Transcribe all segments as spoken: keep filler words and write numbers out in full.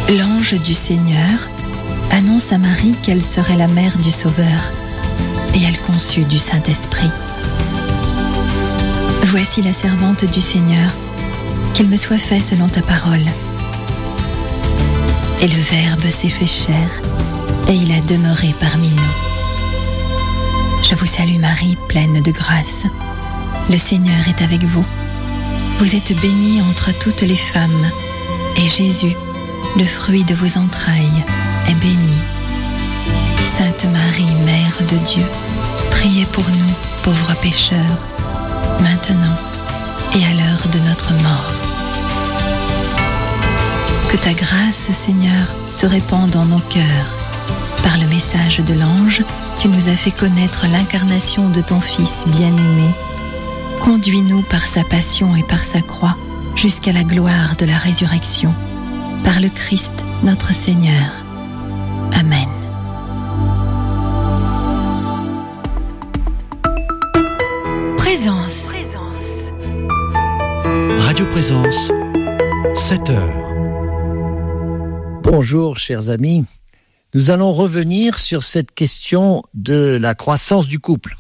L'ange du Seigneur annonce à Marie qu'elle serait la mère du Sauveur, et elle conçut du Saint-Esprit. Voici la servante du Seigneur, qu'il me soit fait selon ta parole. Et le Verbe s'est fait chair, et il a demeuré parmi nous. Je vous salue Marie, pleine de grâce. Le Seigneur est avec vous. Vous êtes bénie entre toutes les femmes, et Jésus, le fruit de vos entrailles, est béni. Sainte Marie, Mère de Dieu, priez pour nous, pauvres pécheurs, maintenant et à l'heure de notre mort. Que ta grâce, Seigneur, se répande dans nos cœurs. Par le message de l'ange, tu nous as fait connaître l'incarnation de ton Fils bien-aimé. Conduis-nous par sa passion et par sa croix jusqu'à la gloire de la résurrection. Par le Christ, notre Seigneur. Amen. Présence. Radio Présence, sept heures. Bonjour chers amis, nous allons revenir sur cette question de la croissance du couple.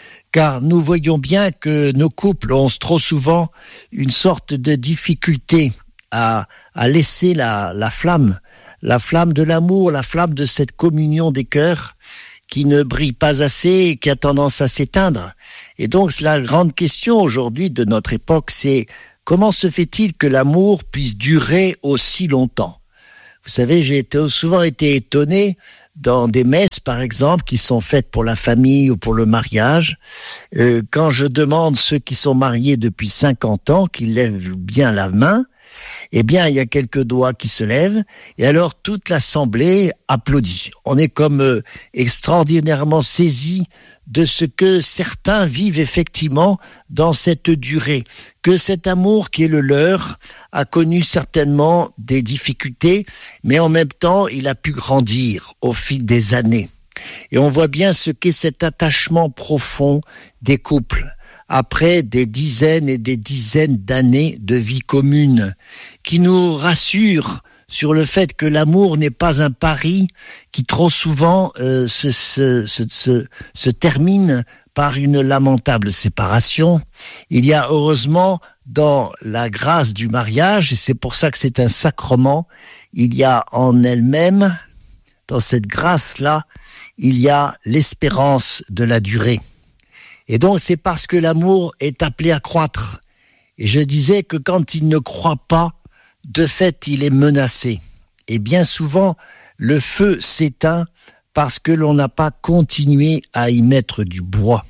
Car nous voyons bien que nos couples ont trop souvent une sorte de difficulté à, à laisser la, la flamme, la flamme de l'amour, la flamme de cette communion des cœurs qui ne brille pas assez et qui a tendance à s'éteindre. Et donc la grande question aujourd'hui de notre époque, c'est comment se fait-il que l'amour puisse durer aussi longtemps ? Vous savez, j'ai été, souvent été étonné dans des messes, par exemple, qui sont faites pour la famille ou pour le mariage, euh, quand je demande ceux qui sont mariés depuis cinquante ans, qu'ils lèvent bien la main, eh bien, il y a quelques doigts qui se lèvent, et alors toute l'assemblée applaudit. On est comme euh, extraordinairement saisi de ce que certains vivent effectivement dans cette durée, que cet amour qui est le leur a connu certainement des difficultés, mais en même temps, il a pu grandir au fil des années. Et on voit bien ce qu'est cet attachement profond des couples, après des dizaines et des dizaines d'années de vie commune, qui nous rassure sur le fait que l'amour n'est pas un pari qui trop souvent euh, se, se, se, se, se termine par une lamentable séparation. Il y a heureusement dans la grâce du mariage, et c'est pour ça que c'est un sacrement, il y a en elle-même, dans cette grâce-là, il y a l'espérance de la durée. Et donc c'est parce que l'amour est appelé à croître. Et je disais que quand il ne croît pas, de fait, il est menacé. Et bien souvent, le feu s'éteint parce que l'on n'a pas continué à y mettre du bois.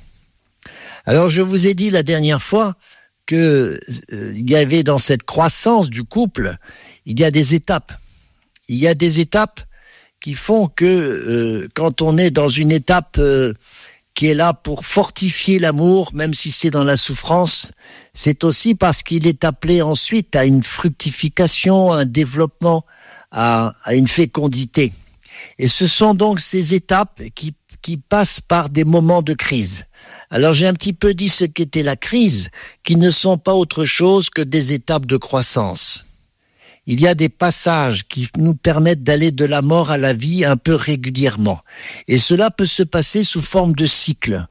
Alors, je vous ai dit la dernière fois que euh, il y avait dans cette croissance du couple, il y a des étapes. Il y a des étapes qui font que euh, quand on est dans une étape euh, qui est là pour fortifier l'amour, même si c'est dans la souffrance, c'est aussi parce qu'il est appelé ensuite à une fructification, à un développement, à, à une fécondité. Et ce sont donc ces étapes qui, qui passent par des moments de crise. Alors j'ai un petit peu dit ce qu'était la crise, qui ne sont pas autre chose que des étapes de croissance. Il y a des passages qui nous permettent d'aller de la mort à la vie un peu régulièrement. Et cela peut se passer sous forme de cycle.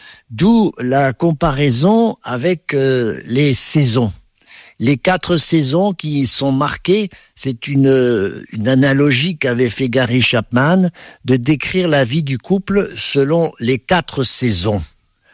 D'où la comparaison avec euh, les saisons. Les quatre saisons qui sont marquées, c'est une, une analogie qu'avait fait Gary Chapman de décrire la vie du couple selon les quatre saisons.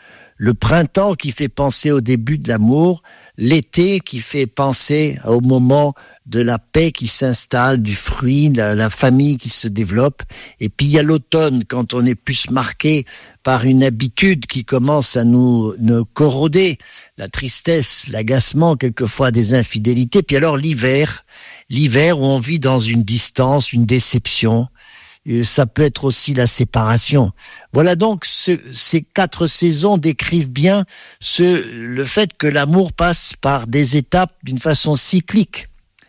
Le printemps qui fait penser au début de l'amour, l'été qui fait penser au moment de la paix qui s'installe, du fruit, la, la famille qui se développe. Et puis il y a l'automne quand on est plus marqué par une habitude qui commence à nous, nous corroder, la tristesse, l'agacement, quelquefois des infidélités. Puis alors l'hiver, l'hiver où on vit dans une distance, une déception. Et ça peut être aussi la séparation. Voilà donc ce, ces quatre saisons décrivent bien ce, le fait que l'amour passe par des étapes d'une façon cyclique.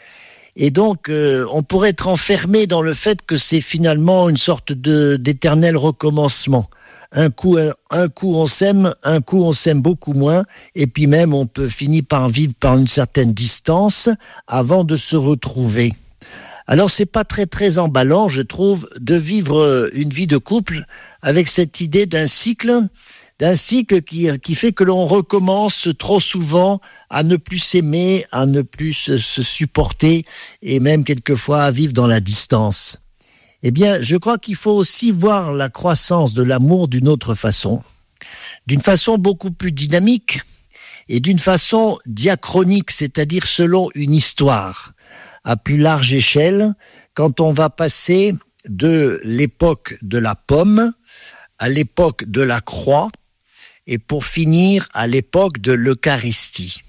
Et donc euh, on pourrait être enfermé dans le fait que c'est finalement une sorte de, d'éternel recommencement. Un coup, un, un coup on s'aime, un coup on s'aime beaucoup moins, et puis même on peut finir par vivre par une certaine distance avant de se retrouver. Alors c'est pas très très emballant, je trouve, de vivre une vie de couple avec cette idée d'un cycle, d'un cycle qui, qui fait que l'on recommence trop souvent à ne plus s'aimer, à ne plus se, se supporter et même quelquefois à vivre dans la distance. Eh bien, je crois qu'il faut aussi voir la croissance de l'amour d'une autre façon, d'une façon beaucoup plus dynamique et d'une façon diachronique, c'est-à-dire selon une histoire à plus large échelle, quand on va passer de l'époque de la pomme à l'époque de la croix et pour finir à l'époque de l'Eucharistie.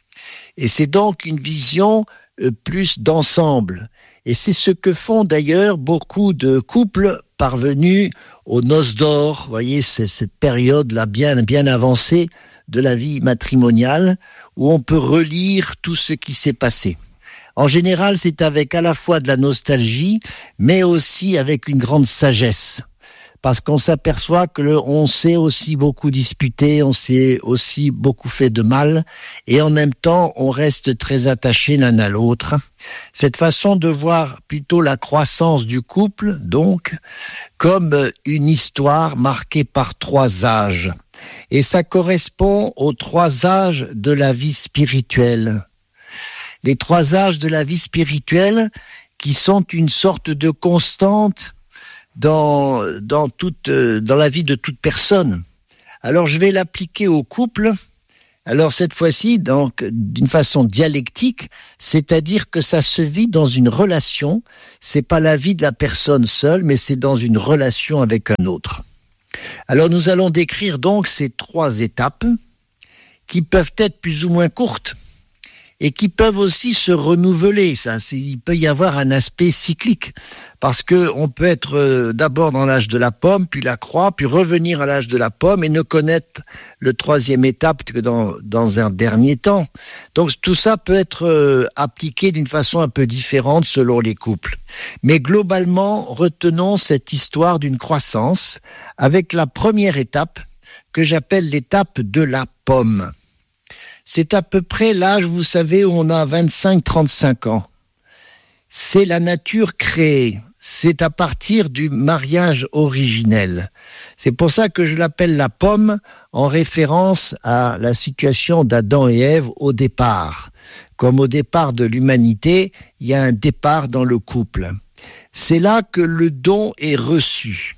Et c'est donc une vision euh, plus d'ensemble. Et c'est ce que font d'ailleurs beaucoup de couples parvenus aux noces d'or. Vous voyez, c'est cette période-là bien, bien avancée de la vie matrimoniale où on peut relire tout ce qui s'est passé. En général, c'est avec à la fois de la nostalgie, mais aussi avec une grande sagesse. Parce qu'on s'aperçoit que le, on s'est aussi beaucoup disputé, on s'est aussi beaucoup fait de mal, et en même temps, on reste très attachés l'un à l'autre. Cette façon de voir plutôt la croissance du couple, donc, comme une histoire marquée par trois âges. Et ça correspond aux trois âges de la vie spirituelle. Les trois âges de la vie spirituelle qui sont une sorte de constante dans, dans, toute, dans la vie de toute personne. Alors je vais l'appliquer au couple. Alors cette fois-ci, donc, d'une façon dialectique, c'est-à-dire que ça se vit dans une relation. C'est pas la vie de la personne seule, mais c'est dans une relation avec un autre. Alors nous allons décrire donc ces trois étapes qui peuvent être plus ou moins courtes et qui peuvent aussi se renouveler. Ça, c'est, il peut y avoir un aspect cyclique parce que on peut être euh, d'abord dans l'âge de la pomme, puis la croix, puis revenir à l'âge de la pomme et ne connaître le troisième étape que dans, dans un dernier temps. Donc tout ça peut être euh, appliqué d'une façon un peu différente selon les couples. Mais globalement, retenons cette histoire d'une croissance avec la première étape que j'appelle l'étape de la pomme. C'est à peu près l'âge, vous savez, où on a vingt-cinq à trente-cinq ans. C'est la nature créée. C'est à partir du mariage originel. C'est pour ça que je l'appelle la pomme, en référence à la situation d'Adam et Ève au départ. Comme au départ de l'humanité, il y a un départ dans le couple. C'est là que le don est reçu.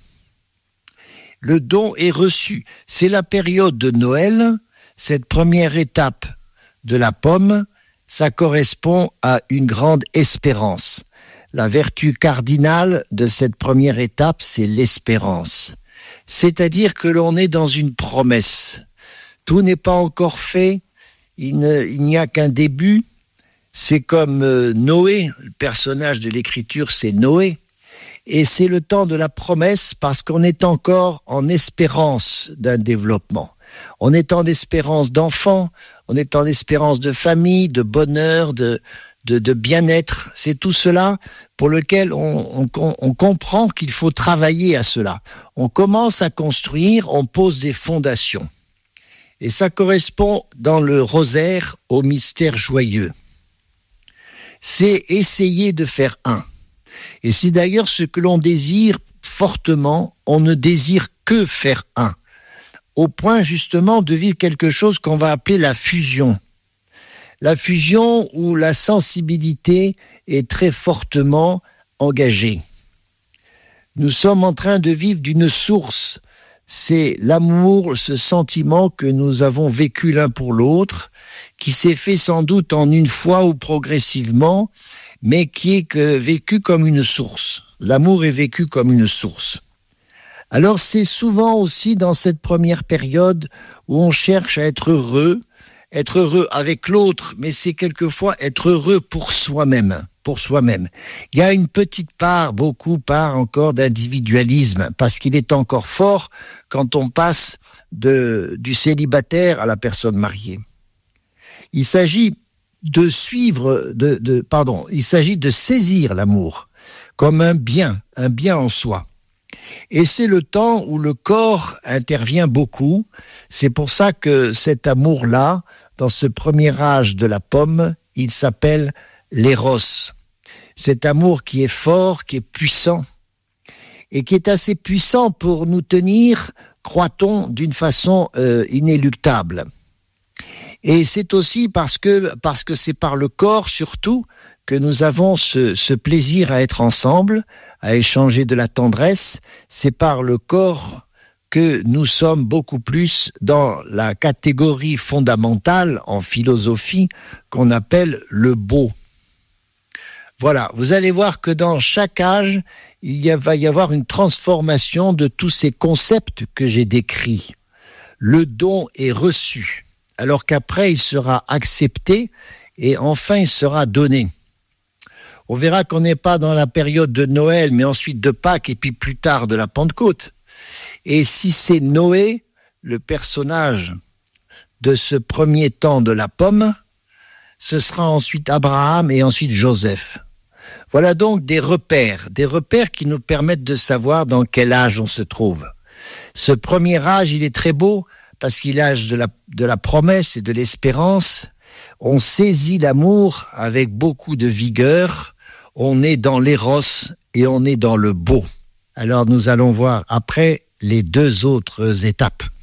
Le don est reçu. C'est la période de Noël. Cette première étape de la pomme, ça correspond à une grande espérance. La vertu cardinale de cette première étape, c'est l'espérance. C'est-à-dire que l'on est dans une promesse. Tout n'est pas encore fait, il, ne, il n'y a qu'un début. C'est comme euh, Noé, le personnage de l'Écriture, c'est Noé. Et c'est le temps de la promesse parce qu'on est encore en espérance d'un développement. On est en espérance d'enfants, on est en espérance de famille, de bonheur, de, de, de bien-être. C'est tout cela pour lequel on, on, on comprend qu'il faut travailler à cela. On commence à construire, on pose des fondations. Et ça correspond dans le rosaire au mystère joyeux. C'est essayer de faire un. Et c'est d'ailleurs ce que l'on désire fortement, on ne désire que faire un. Au point justement de vivre quelque chose qu'on va appeler la fusion. La fusion où la sensibilité est très fortement engagée. Nous sommes en train de vivre d'une source. C'est l'amour, ce sentiment que nous avons vécu l'un pour l'autre, qui s'est fait sans doute en une fois ou progressivement, mais qui est que vécu comme une source. L'amour est vécu comme une source. Alors c'est souvent aussi dans cette première période où on cherche à être heureux, être heureux avec l'autre, mais c'est quelquefois être heureux pour soi-même, pour soi-même. Il y a une petite part, beaucoup part encore d'individualisme, parce qu'il est encore fort quand on passe de, du célibataire à la personne mariée. Il s'agit de suivre, de, de, pardon, il s'agit de saisir l'amour comme un bien, un bien en soi. Et c'est le temps où le corps intervient beaucoup. C'est pour ça que cet amour-là, dans ce premier âge de la pomme, il s'appelle l'éros. Cet amour qui est fort, qui est puissant, et qui est assez puissant pour nous tenir, croit-on, d'une façon euh, inéluctable. Et c'est aussi parce que parce que c'est par le corps surtout que nous avons ce, ce plaisir à être ensemble, à échanger de la tendresse. C'est par le corps que nous sommes beaucoup plus dans la catégorie fondamentale en philosophie qu'on appelle le beau. Voilà, vous allez voir que dans chaque âge, il y a, va y avoir une transformation de tous ces concepts que j'ai décrits. Le don est reçu, alors qu'après il sera accepté et enfin il sera donné. On verra qu'on n'est pas dans la période de Noël, mais ensuite de Pâques et puis plus tard de la Pentecôte. Et si c'est Noé, le personnage de ce premier temps de la pomme, ce sera ensuite Abraham et ensuite Joseph. Voilà donc des repères, des repères qui nous permettent de savoir dans quel âge on se trouve. Ce premier âge, il est très beau parce qu'il est l'âge de la, de la promesse et de l'espérance. On saisit l'amour avec beaucoup de vigueur. On est dans l'éros et on est dans le beau. Alors nous allons voir après les deux autres étapes.